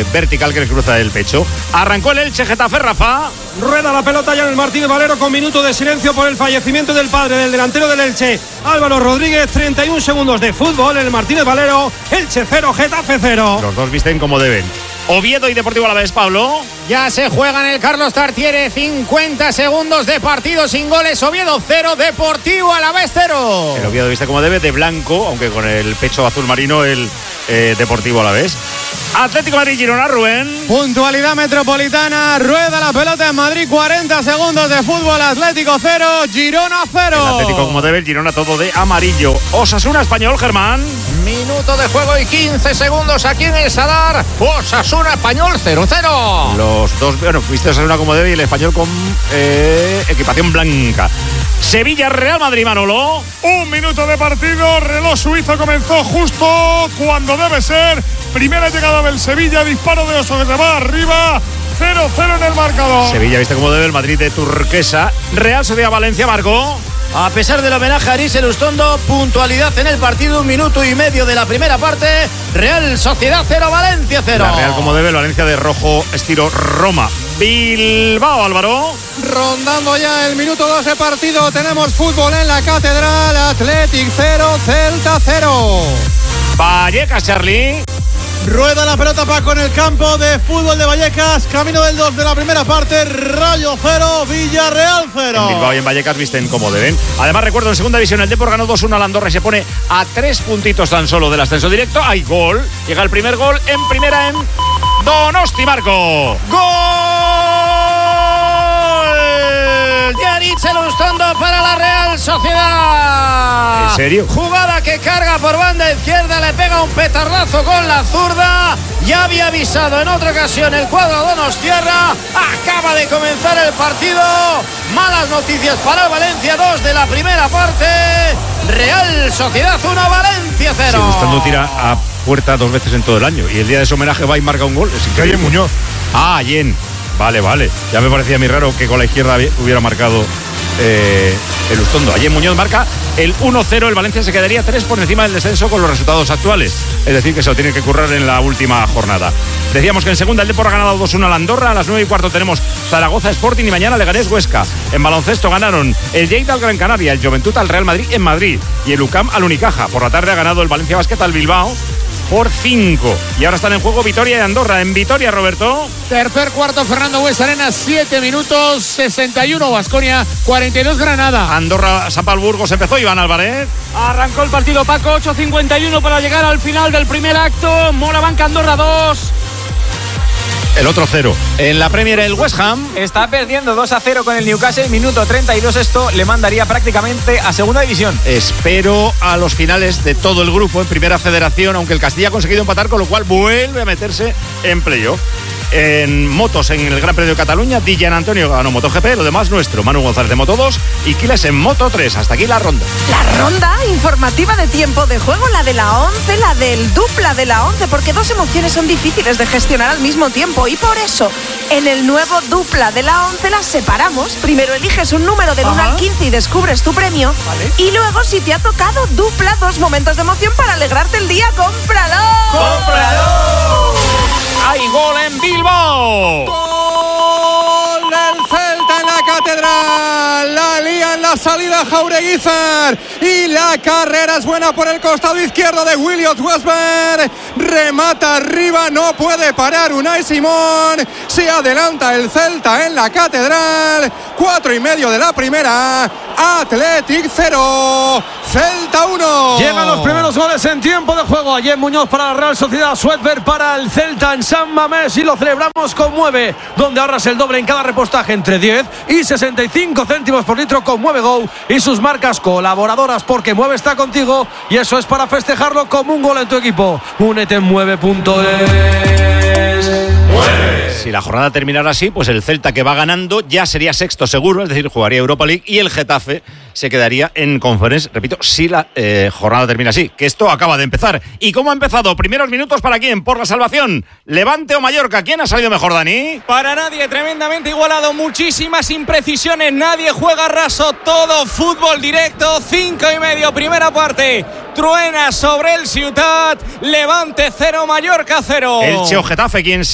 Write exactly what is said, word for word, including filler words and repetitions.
vertical que le cruza el pecho. Arrancó el Elche Getafe, Rafa. Rueda la pelota ya en el Martínez Valero con minuto de silencio por el fallecimiento del padre del delantero del Elche, Álvaro Rodríguez. Treinta y un segundos de fútbol en el Martínez Valero. Elche cero, Getafe cero. Los dos visten como deben. Oviedo y Deportivo Alavés, Pablo. Ya se juega en el Carlos Tartiere. cincuenta segundos de partido sin goles. Oviedo cero, Deportivo Alavés cero. El Oviedo viste como debe, de blanco, aunque con el pecho azul marino, el eh, Deportivo Alavés. Atlético Madrid, Girona, Rubén. Puntualidad metropolitana. Rueda la pelota en Madrid. cuarenta segundos de fútbol. Atlético cero, Girona cero. El Atlético como debe, el Girona todo de amarillo. Osasuna, Español, Germán. Minuto de juego y quince segundos aquí en el Sadar. Osasuna, Español cero cero. Los dos, bueno, viste Osasuna como debe y el Español con eh, equipación blanca. Sevilla, Real Madrid, Manolo. Un minuto de partido. Reloj suizo comenzó justo cuando debe ser. Primera llegada del Sevilla. Disparo de Oso que se va arriba. cero cero en el marcador. Sevilla viste como debe, el Madrid de Turquesa. Real Sociedad Valencia, Marco. A pesar del homenaje a Aris Elustondo, puntualidad en el partido, un minuto y medio de la primera parte. Real Sociedad cero, Valencia cero. La Real como debe, el Valencia de rojo, estilo Roma. Bilbao, Álvaro. Rondando ya el minuto dos de partido. Tenemos fútbol en la Catedral. Athletic cero, Celta cero. Vallecas, Charlie. Rueda la pelota Paco en el campo de fútbol de Vallecas. Camino del dos de la primera parte. Rayo cero, Villarreal cero. En Bilbao y en Vallecas visten como deben. Además, recuerdo, en segunda división el Depor ganó dos uno al Andorra y se pone a tres puntitos tan solo del ascenso directo. Hay gol. Llega el primer gol en primera en Donosti, Marco. ¡Gol! De Aritz Elustondo para la Real Sociedad. ¿En serio? Jugada que carga por banda izquierda, le pega un petardazo con la zurda. Ya había avisado en otra ocasión el cuadro donostiarra. Acaba de comenzar el partido. Malas noticias para el Valencia, dos de la primera parte. Real Sociedad uno, Valencia cero. Sí, Elustondo tira a puerta dos veces en todo el año y el día de su homenaje va y marca un gol. Es increíble. Muñoz. Ah, Yen. Vale, vale. Ya me parecía muy raro que con la izquierda hubiera marcado eh, Elustondo. Ayer Muñoz marca el uno cero. El Valencia se quedaría tres por encima del descenso con los resultados actuales. Es decir, que se lo tiene que currar en la última jornada. Decíamos que en segunda el Depor ha ganado dos uno al Andorra. A las nueve y cuarto tenemos Zaragoza Sporting y mañana Leganés Huesca. En baloncesto ganaron el Lleida al Gran Canaria, el Juventud al Real Madrid en Madrid y el U C A M al Unicaja. Por la tarde ha ganado el Valencia Basket al Bilbao por cinco. Y ahora están en juego Vitoria y Andorra. En Vitoria, Roberto. Tercer cuarto, Fernando Buesa Arena, siete minutos, sesenta y uno Baskonia, cuarenta y dos Granada. Andorra, San Pablo Burgos empezó, Iván Álvarez. Arrancó el partido, Paco, ocho cincuenta y uno para llegar al final del primer acto. Moraván Andorra dos. El otro cero. En la Premier, el West Ham está perdiendo dos a cero con el Newcastle. Minuto treinta y dos. Esto le mandaría prácticamente a segunda división. Espero a los finales de todo el grupo en primera federación, aunque el Castilla ha conseguido empatar, con lo cual vuelve a meterse en playoff. En motos, en el Gran Premio de Cataluña, Dillan Antonio ganó MotoGP, lo demás nuestro. Manu González de Moto dos y Quiles en Moto tres. Hasta aquí la ronda. La ronda informativa de tiempo de juego, la de la once, la del dupla de la once, porque dos emociones son difíciles de gestionar al mismo tiempo y por eso en el nuevo dupla de la once las separamos. Primero eliges un número del uno al quince y descubres tu premio. Vale. Y luego, si te ha tocado dupla, dos momentos de emoción para alegrarte el día. ¡Cómpralo! ¡Cómpralo! ¡Hay gol en Bilbao! ¡Gol del Celta en la Catedral! La lía en la salida Jaureguizar y la carrera es buena por el costado izquierdo de Williot Westberg. Remata arriba, no puede parar Unai Simón. Se adelanta el Celta en la Catedral. Cuatro y medio de la primera. Athletic cero, Celta uno. Llegan los primeros goles en tiempo de juego. Ayer Muñoz para la Real Sociedad, Sweatberg para el Celta en San Mamés y lo celebramos con Mueve, donde ahorras el doble en cada repostaje entre diez y sesenta y cinco céntimos por litro con Mueve Go y sus marcas colaboradoras, porque Mueve está contigo y eso es para festejarlo como un gol en tu equipo. Únete en mueve punto es. Si la jornada terminara así, pues el Celta, que va ganando, ya sería sexto seguro, es decir, jugaría Europa League, y el Getafe se quedaría en Conference, repito, si la eh, jornada termina así, que esto acaba de empezar. ¿Y cómo ha empezado? Primeros minutos para quién, por la salvación, Levante o Mallorca. ¿Quién ha salido mejor, Dani? Para nadie, tremendamente igualado, muchísimas imprecisiones, nadie juega raso, todo fútbol directo. Cinco y medio, primera parte, truena sobre el Ciutat. Levante cero, Mallorca cero. Elche o Getafe, ¿quién